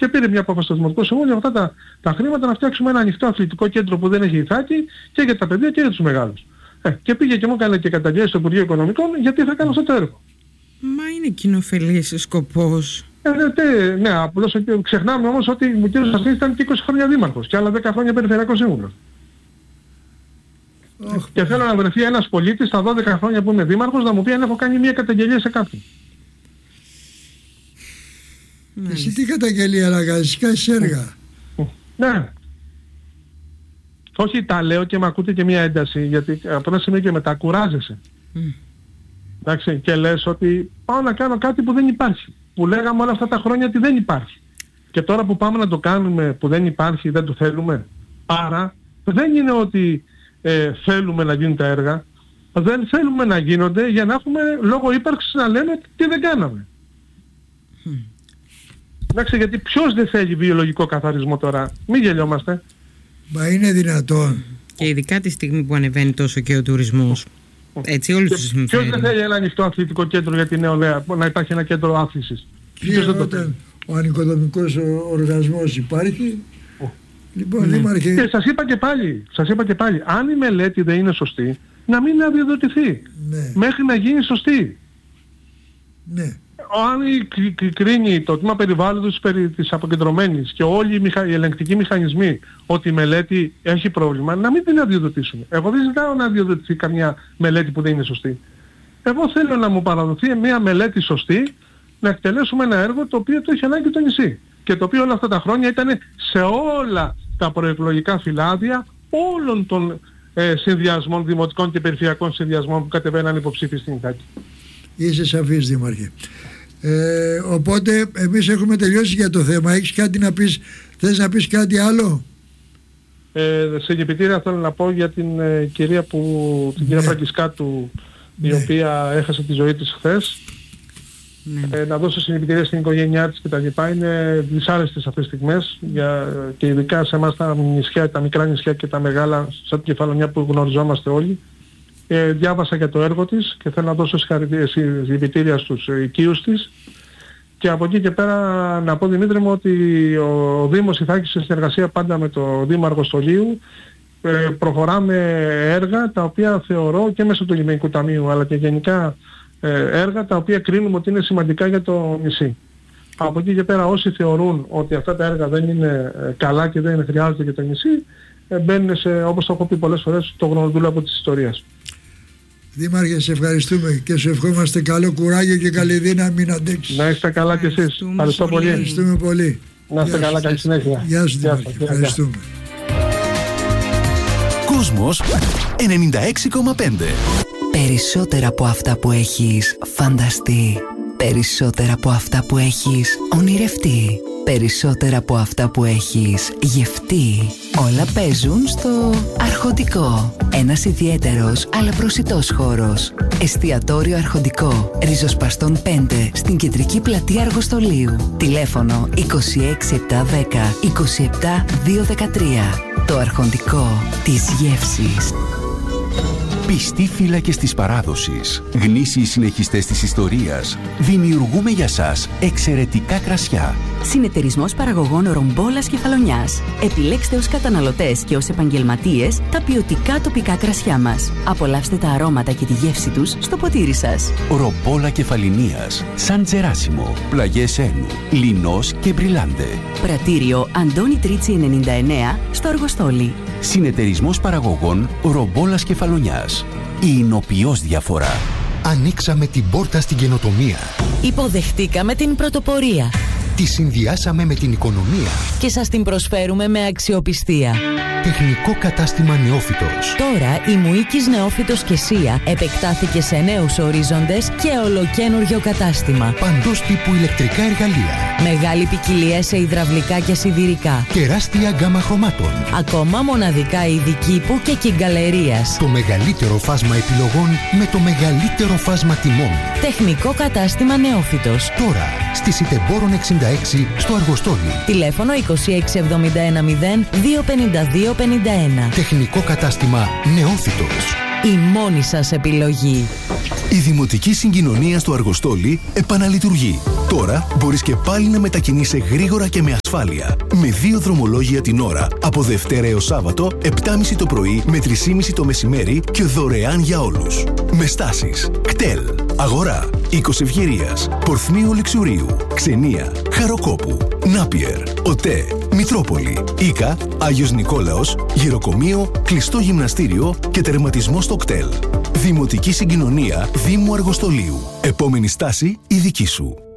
και πήρε μια απόφαση στο Δημοτικό Συμβούλιο αυτά τα χρήματα να φτιάξουμε ένα ανοιχτό αθλητικό κέντρο που δεν έχει ηθάκι και για τα παιδιά και για τους μεγάλους. Και πήγε και μου έκανε και καταγγελίες στο Υπουργείο Οικονομικών γιατί θα κάνω αυτό το έργο. Μα είναι κοινοφελής σκοπός. Ναι, απλώς ξεχνάμε όμως ότι ο κ. Σασλής ήταν και 20 χρόνια δήμαρχος και άλλα 10 χρόνια περιφερειακός σύμβουλος. Και θέλω να βρεθεί ένας πολίτης στα 12 χρόνια που είμαι δήμαρχος να μου πει αν έχω κάνει μια καταγγελία σε κάποιον. Εσύ τι καταγγελία να κάνεις, κάνεις έργα. Ναι. Όχι, τα λέω και με ακούτε και μια ένταση, γιατί από ένα σημείο και μετά κουράζεσαι. Εντάξει, και λες ότι πάω να κάνω κάτι που δεν υπάρχει. Που λέγαμε όλα αυτά τα χρόνια ότι δεν υπάρχει. Και τώρα που πάμε να το κάνουμε που δεν υπάρχει, δεν το θέλουμε. Άρα δεν είναι ότι θέλουμε να γίνουν τα έργα. Δεν θέλουμε να γίνονται για να έχουμε λόγο ύπαρξης να λέμε τι δεν κάναμε. Εντάξει, γιατί ποιος δεν θέλει βιολογικό καθαρισμό τώρα. Μην γελιόμαστε. Μα είναι δυνατόν. Και ειδικά τη στιγμή που ανεβαίνει τόσο και ο τουρισμός. Έτσι όλους τους συμφέρει. Ποιος δεν θέλει ένα ανοιχτό αθλητικό κέντρο για την νεολαία, να υπάρχει ένα κέντρο άθλησης. Όταν ο ανοικοδομικός οργανισμός υπάρχει. Λοιπόν, δήμαρχε... Και σας είπα και πάλι, αν η μελέτη δεν είναι σωστή, να μην αδειοδοτηθεί. Μέχρι να γίνει σωστή. Ναι. Αν κρίνει το τμήμα περιβάλλοντος της αποκεντρωμένης και όλοι οι ελεγκτικοί μηχανισμοί ότι η μελέτη έχει πρόβλημα, να μην την αδειοδοτήσουμε. Εγώ δεν ζητάω να αδειοδοτηθεί καμιά μελέτη που δεν είναι σωστή. Εγώ θέλω να μου παραδοθεί μια μελέτη σωστή, να εκτελέσουμε ένα έργο το οποίο το έχει ανάγκη το νησί. Και το οποίο όλα αυτά τα χρόνια ήταν σε όλα τα προεκλογικά φυλάδια όλων των συνδυασμών, δημοτικών και περιφερειακών συνδυασμών που κατεβαίναν υποψήφιοι στην Ιθάκη. Είσαι σαφής, δήμαρχε. Οπότε εμείς έχουμε τελειώσει για το θέμα. Έχεις κάτι να πεις, θες να πεις κάτι άλλο? Συλληπιτήρια θέλω να πω για την κυρία την κυρία Φραγκισκάτου, η οποία έχασε τη ζωή της χθες. Να δώσω συλληπιτήρια στην οικογένειά της και τα λοιπά. Είναι δυσάρεστες αυτές τις στιγμές και ειδικά σε εμάς τα νησιά, τα μικρά νησιά και τα μεγάλα, σαν την Κεφαλονιά που γνωριζόμαστε όλοι. Διάβασα για το έργο της και θέλω να δώσω συλληπιτήρια στους οικείους της. Και από εκεί και πέρα να πω, Δημήτρη μου, ότι ο Δήμος Ιθάκης σε συνεργασία πάντα με το Δήμαρχο Στολίου προχωράμε έργα τα οποία θεωρώ και μέσω του Λιμενικού Ταμείου αλλά και γενικά έργα τα οποία κρίνουμε ότι είναι σημαντικά για το νησί. Από εκεί και πέρα όσοι θεωρούν ότι αυτά τα έργα δεν είναι καλά και δεν χρειάζονται για το νησί, μπαίνουν σε, όπως το έχω πει πολλές φορές, το γνωροδούλαπο της ιστορίας. Δήμαρχε, σε ευχαριστούμε και σου ευχόμαστε καλό κουράγιο και καλή δύναμη να αντέξεις. Να είστε καλά κι εσείς. Ευχαριστώ πολύ. Ευχαριστούμε πολύ. Να είστε καλά, καλή συνέχεια. Γεια σου, Δήμαρχε. Ευχαριστούμε. Κόσμος 96,5. Περισσότερα από αυτά που έχεις φανταστεί. Περισσότερα από αυτά που έχεις ονειρευτεί. Περισσότερα από αυτά που έχεις γευτεί. Όλα παίζουν στο Αρχοντικό. Ένας ιδιαίτερος αλλά προσιτός χώρος. Εστιατόριο Αρχοντικό. Ριζοσπαστών 5 στην κεντρική πλατεία Αργοστολίου. Τηλέφωνο 26710 27213. Το Αρχοντικό της γεύσης. Πιστοί φύλακες της παράδοσης, γνήσιοι συνεχιστές της ιστορίας, δημιουργούμε για σας εξαιρετικά κρασιά. Συνεταιρισμός παραγωγών Ρομπόλας Κεφαλονιάς. Επιλέξτε ως καταναλωτές και ως επαγγελματίες τα ποιοτικά τοπικά κρασιά μας. Απολαύστε τα αρώματα και τη γεύση τους στο ποτήρι σας. Ρομπόλα Κεφαλινίας, Σαν Τζεράσιμο, Πλαγιές Ένου, Λινός και Μπριλάντε. Πρατήριο Αντώνη Τρίτσι 99 στο Αργοστόλι. Συνεταιρισμός παραγωγών Ρομπόλας Κεφαλονιάς. Η εινοποιώς διαφορά. Ανοίξαμε την πόρτα στην καινοτομία. Υποδεχτήκαμε την πρωτοπορία. Τη συνδυάσαμε με την οικονομία. Και σας την προσφέρουμε με αξιοπιστία. Τεχνικό κατάστημα Νεόφυτος. Τώρα η Μουίκης Νεόφυτος και Σία επεκτάθηκε σε νέους ορίζοντες και ολοκένουργιο κατάστημα. Παντός τύπου ηλεκτρικά εργαλεία. Μεγάλη ποικιλία σε υδραυλικά και σιδηρικά. Τεράστια γκάμα χρωμάτων. Ακόμα μοναδικά είδη κήπου και κυγκαλερίας. Το μεγαλύτερο φάσμα επιλογών με το μεγαλύτερο φάσμα τιμών. Τεχνικό κατάστημα Νεόφυτος. Τώρα στη Σιτεμπόρων 66 στο Αργοστόλι. Τηλέφωνο 26710 252 51. Τεχνικό κατάστημα Νεόφυτος. Η μόνη σας επιλογή. Η Δημοτική Συγκοινωνία στο Αργοστόλι επαναλειτουργεί. Τώρα μπορείς και πάλι να μετακινείσαι γρήγορα και με ασφάλεια. Με 2 δρομολόγια την ώρα από Δευτέρα έως Σάββατο, 7.30 το πρωί με 3.30 το μεσημέρι και δωρεάν για όλους. Με στάσεις Κτέλ, Αγορά, Οίκος Ευγυρίας, Πορθμίου Λιξουρίου, Ξενία, Χαροκόπου, Νάπιερ, ΟΤΕ, Μητρόπολη, Ίκα, Άγιος Νικόλαος, Γεροκομείο, κλειστό γυμναστήριο και τερματισμό στο Κτέλ. Δημοτική Συγκοινωνία Δήμου Αργοστολίου. Επόμενη στάση η δική σου.